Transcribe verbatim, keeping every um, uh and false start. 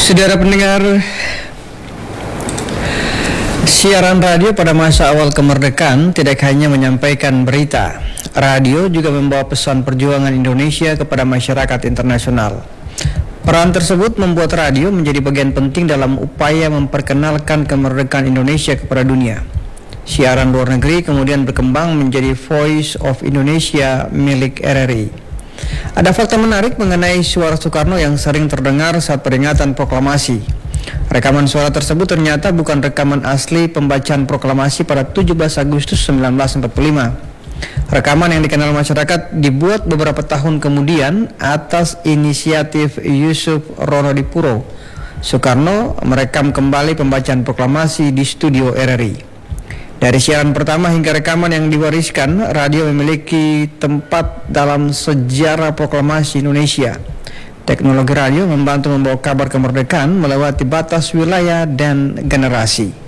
Saudara pendengar, siaran radio pada masa awal kemerdekaan tidak hanya menyampaikan berita. Radio juga membawa pesan perjuangan Indonesia kepada masyarakat internasional. Peran tersebut membuat radio menjadi bagian penting dalam upaya memperkenalkan kemerdekaan Indonesia kepada dunia. Siaran luar negeri kemudian berkembang menjadi Voice of Indonesia milik R R I. Ada fakta menarik mengenai suara Soekarno yang sering terdengar saat peringatan proklamasi. Rekaman suara tersebut ternyata bukan rekaman asli pembacaan proklamasi pada tujuh belas Agustus seribu sembilan ratus empat puluh lima. Rekaman yang dikenal masyarakat dibuat beberapa tahun kemudian atas inisiatif Yusuf Ronodipuro. Soekarno merekam kembali pembacaan proklamasi di studio R R I. Dari siaran pertama hingga rekaman yang diwariskan, radio memiliki tempat dalam sejarah proklamasi Indonesia. Teknologi radio membantu membawa kabar kemerdekaan melewati batas wilayah dan generasi.